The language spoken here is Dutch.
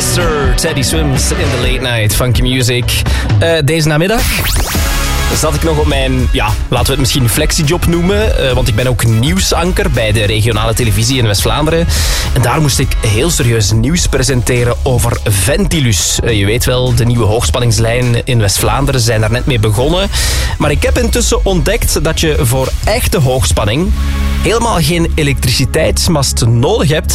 Mr. Teddy Swims in the late night funky music. Deze namiddag zat ik nog op mijn, laten we het misschien flexiejob noemen. Want ik ben ook nieuwsanker bij de regionale televisie in West-Vlaanderen. En daar moest ik heel serieus nieuws presenteren over Ventilus. Je weet wel, de nieuwe hoogspanningslijn in West-Vlaanderen zijn daar net mee begonnen. Maar ik heb intussen ontdekt dat je voor echte hoogspanning helemaal geen elektriciteitsmast nodig hebt.